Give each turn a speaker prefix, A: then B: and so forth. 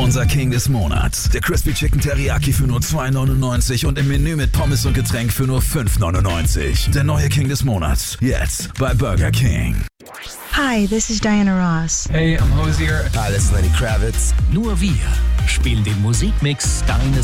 A: Unser King des Monats. Der Crispy Chicken Teriyaki für nur 2,99 und im Menü mit Pommes und Getränk für nur 5,99. Der neue King des Monats. Jetzt bei Burger King.
B: Hi, this is Diana Ross.
C: Hey, I'm Hosier.
D: Hi, this is Lenny Kravitz.
E: Nur wir spielen den Musikmix deines